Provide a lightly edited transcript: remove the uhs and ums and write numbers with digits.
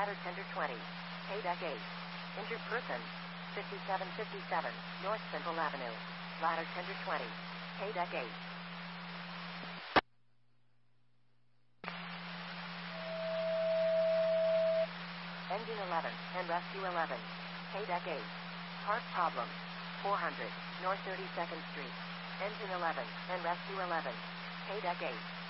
Ladder tender 20. Paydeck 8. Injured person. 5757 North Central Avenue. Ladder tender 20. Paydeck 8. Engine 11 and Rescue 11. Paydeck 8. Part problem. 400 North 32nd Street. Engine 11 and Rescue 11. Paydeck 8.